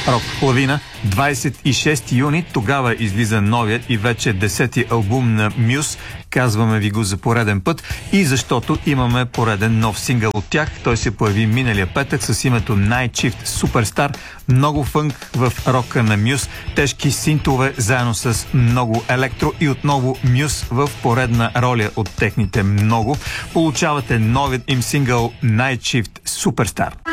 Рок лавина, 26 юни, тогава излиза новият и вече 10-ти албум на Muse. Казваме ви го за пореден път и защото имаме пореден нов сингъл от тях. Той се появи миналия петък с името Night Shift Superstar. Много фънк в рока на Muse, тежки синтове заедно с много електро и отново Muse в поредна роля от техните много. Получавате новият им сингъл Night Shift Superstar.